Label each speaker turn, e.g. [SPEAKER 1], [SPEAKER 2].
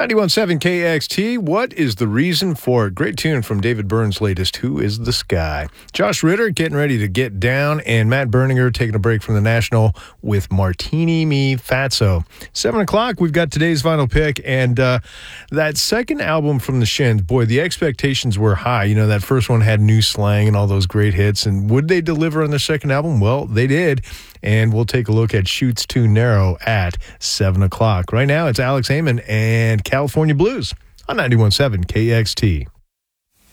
[SPEAKER 1] 91.7 KXT, what is the reason for it? Great tune from David Byrne's latest, Who is the Sky? Josh Ritter getting ready to get down, and Matt Berninger taking a break from the National with Martini Me Fatso. 7 o'clock, we've got today's final pick, and that second album from the Shins, boy, the expectations were high. You know, that first one had new slang and all those great hits, and would they deliver on their second album? Well, they did, and we'll take a look at Shoots Too Narrow at 7 o'clock. Right now, it's Alex Heyman and California Blues on 91.7 KXT.